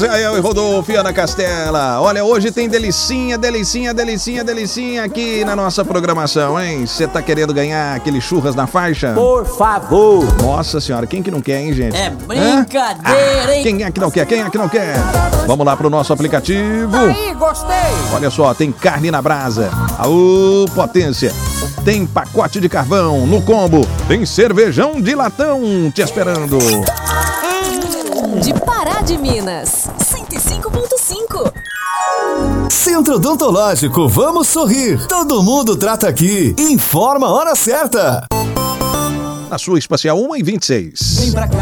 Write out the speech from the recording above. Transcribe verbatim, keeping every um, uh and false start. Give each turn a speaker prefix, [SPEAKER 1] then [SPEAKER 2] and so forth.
[SPEAKER 1] Israel e Rodolfo e Ana Castela. Olha, hoje tem delicinha, delicinha, delicinha, delicinha aqui na nossa programação, hein? Você tá querendo ganhar aquele churras na faixa?
[SPEAKER 2] Por favor.
[SPEAKER 1] Nossa senhora, quem que não quer, hein, gente?
[SPEAKER 2] É brincadeira,
[SPEAKER 1] ah,
[SPEAKER 2] hein?
[SPEAKER 1] Quem é que não quer? Quem é que não quer? Vamos lá pro nosso aplicativo.
[SPEAKER 2] Aí, gostei.
[SPEAKER 1] Olha só, tem carne na brasa. Aô, potência. Tem pacote de carvão no combo. Tem cervejão de latão te esperando.
[SPEAKER 3] De Pará de Minas, cento e cinco ponto cinco.
[SPEAKER 4] Centro Odontológico, vamos sorrir. Todo mundo trata aqui. Informa a hora certa.
[SPEAKER 1] A sua espacial uma e vinte e seis.
[SPEAKER 2] Vem pra cá.